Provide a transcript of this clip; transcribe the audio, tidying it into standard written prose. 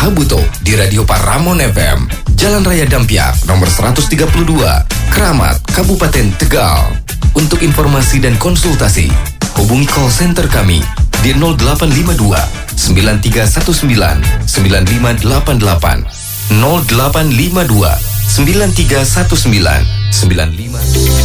Habuto di Radio Paramon FM, Jalan Raya Dampiak, nomor 132, Keramat, Kabupaten Tegal. Untuk informasi dan konsultasi, hubungi call center kami di 0852 9319 9588 0852 9319 9588.